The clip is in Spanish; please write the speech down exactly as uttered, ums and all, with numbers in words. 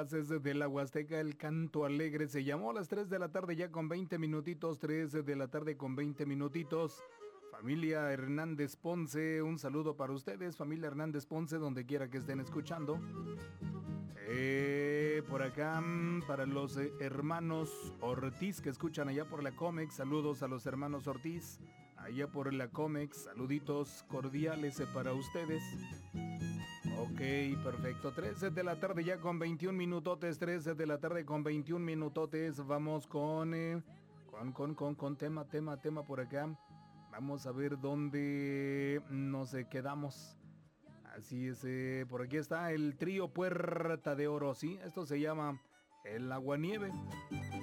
gases de la Huasteca, el canto alegre. Se llamó a las tres de la tarde ya con veinte minutitos, tres de la tarde con veinte minutitos. Familia Hernández Ponce, un saludo para ustedes, familia Hernández Ponce, donde quiera que estén escuchando. Eh, por acá, para los eh, hermanos Ortiz que escuchan allá por la Comex, saludos a los hermanos Ortiz, allá por la Comex, saluditos cordiales eh, para ustedes. Ok, perfecto, trece de la tarde ya con veintiún minutotes, trece de la tarde con veintiún minutotes, vamos con, eh, con, con, con, con tema, tema, tema por acá. Vamos a ver dónde nos eh, quedamos. Así es, eh, por aquí está el trío Puerta de Oro, ¿sí? Esto se llama El Aguanieve.